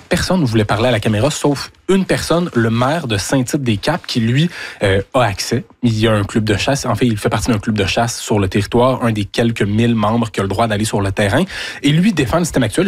personne ne voulait parler à la caméra, sauf une personne, le maire de Saint-Tite-des-Caps, qui, lui, a accès. Il y a un club de chasse. En fait, il fait partie d'un club de chasse sur le territoire, un des quelques 1000 membres qui a le droit d'aller sur le terrain. Et lui défend le système actuel.